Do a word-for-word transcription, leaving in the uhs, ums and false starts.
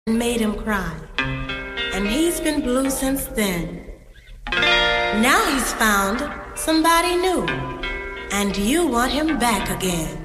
made him cry, and he's been blue since then. Now he's found somebody new, and you want him back again.